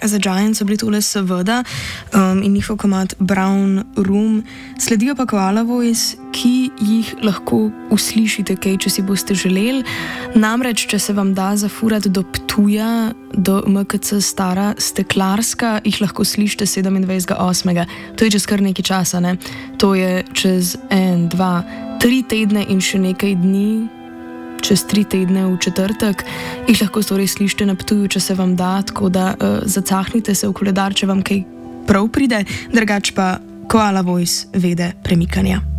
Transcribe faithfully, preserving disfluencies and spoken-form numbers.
the Giant so bili tole seveda um, in njihov komad Brown Room. Sledijo pa Koala Voice, ki jih lahko uslišite kaj, če si boste želeli. Namreč, če se vam da zafurati do Ptuja, do M K C Stara Steklarska, jih lahko slišite sedemindvajsetega osmega To je čez kar nekaj časa, ne? To je čez en, dva, tri tedne in še nekaj dni, čez tri tedne v četrtek, jih lahko torej slišite na Ptuju, če se vam da, tako da uh, zacahnite se v koledar, če vam kaj prav pride, drugač pa Koala Voice vede premikanja.